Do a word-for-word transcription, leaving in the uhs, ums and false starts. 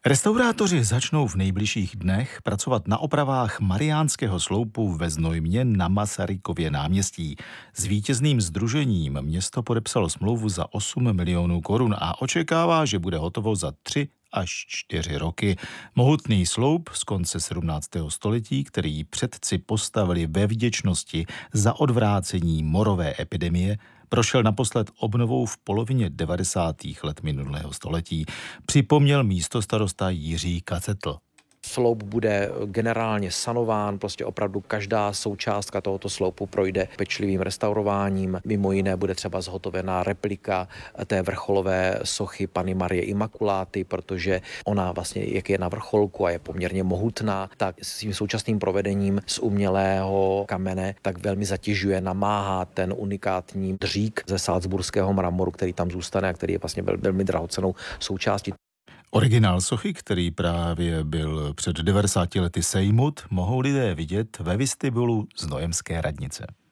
Restaurátoři začnou v nejbližších dnech pracovat na opravách Mariánského sloupu ve Znojmě na Masarykově náměstí. S vítězným sdružením město podepsalo smlouvu za osm milionů korun a očekává, že bude hotovo za tři až čtyři roky. Mohutný sloup z konce sedmnáctého století, který předci postavili ve vděčnosti za odvrácení morové epidemie, prošel naposled obnovou v polovině devadesátých let minulého století, připomněl místostarosta Jiří Kacetl. Sloup bude generálně sanován, prostě opravdu každá součástka tohoto sloupu projde pečlivým restaurováním. Mimo jiné bude třeba zhotovená replika té vrcholové sochy Panny Marie Imakuláty, protože ona vlastně, jak je na vrcholku a je poměrně mohutná, tak svým současným provedením z umělého kamene tak velmi zatěžuje, namáhá ten unikátní dřík ze salzburského mramoru, který tam zůstane a který je vlastně velmi drahocennou součástí. Originál sochy, který právě byl před devadesáti lety sejmut, mohou lidé vidět ve vestibulu Znojemské radnice.